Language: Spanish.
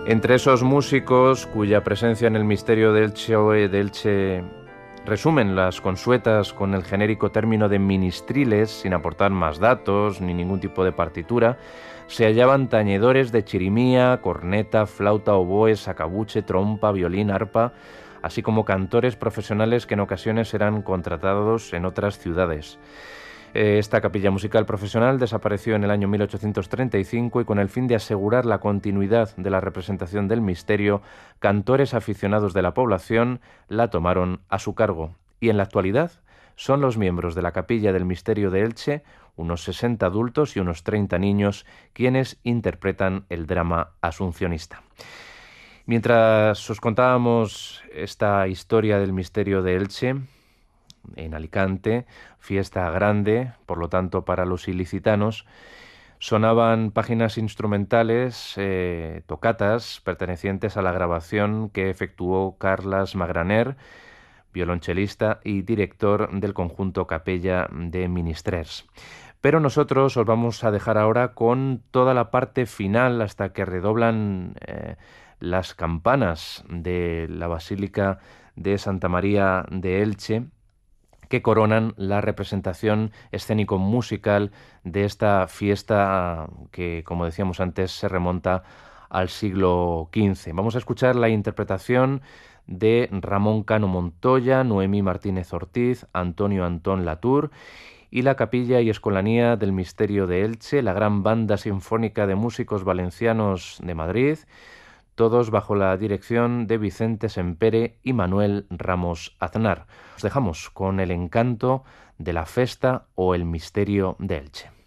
Entre esos músicos cuya presencia en el misterio de Elche resumen las consuetas con el genérico término de ministriles, sin aportar más datos ni ningún tipo de partitura, se hallaban tañedores de chirimía, corneta, flauta, oboe, sacabuche, trompa, violín, arpa, así como cantores profesionales que en ocasiones eran contratados en otras ciudades. Esta capilla musical profesional desapareció en el año 1835 y con el fin de asegurar la continuidad de la representación del misterio, cantores aficionados de la población la tomaron a su cargo. Y en la actualidad son los miembros de la Capilla del Misterio de Elche, unos 60 adultos y unos 30 niños, quienes interpretan el drama asuncionista. Mientras os contábamos esta historia del misterio de Elche, en Alicante, fiesta grande, por lo tanto para los ilicitanos, sonaban páginas instrumentales, tocatas, pertenecientes a la grabación que efectuó Carles Magraner, violonchelista y director del conjunto Capella de Ministrers. Pero nosotros os vamos a dejar ahora con toda la parte final hasta que redoblan las campanas de la Basílica de Santa María de Elche, que coronan la representación escénico-musical de esta fiesta que, como decíamos antes, se remonta al siglo XV. Vamos a escuchar la interpretación de Ramón Cano Montoya, Noemí Martínez Ortiz, Antonio Antón Latour y la Capilla y Escolanía del Misterio de Elche, la gran banda sinfónica de músicos valencianos de Madrid, todos bajo la dirección de Vicente Sempere y Manuel Ramos Aznar. Os dejamos con el encanto de la festa o el misterio de Elche.